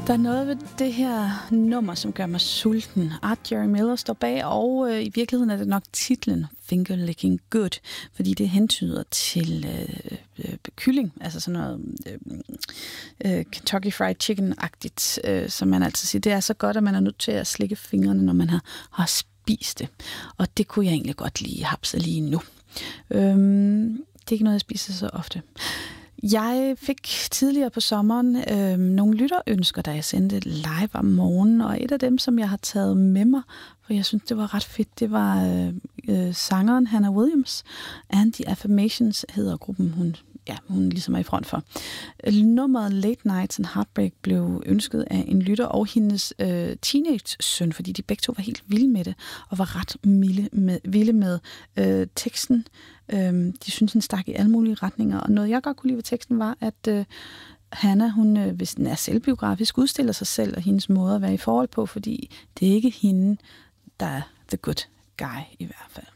Der er noget ved det her nummer, som gør mig sulten. Art Jerry Miller står bag, og i virkeligheden er det nok titlen Finger Licking Good, fordi det hentyder til kylling, altså sådan noget Kentucky Fried Chicken-agtigt, som man altid siger. Det er så godt, at man er nødt til at slikke fingrene, når man har spist det. Og det kunne jeg egentlig godt lige hapse lige nu. Det er ikke noget, jeg spiser så ofte. Jeg fik tidligere på sommeren nogle lytterønsker, da jeg sendte live om morgenen, og et af dem, som jeg har taget med mig, for jeg synes, det var ret fedt, det var sangeren Hannah Williams. And the Affirmations hedder gruppen, hun ligesom er i front for. Nummeret Late Nights and Heartbreak blev ønsket af en lytter og hendes teenage-søn, fordi de begge to var helt vilde med det, og var ret vilde med teksten. De synes, den stak i alle mulige retninger, og noget, jeg godt kunne lide ved teksten, var, at Hannah, hun, hvis den er selvbiografisk, udstiller sig selv og hendes måde at være i forhold på, fordi det er ikke hende, der er the good guy i hvert fald.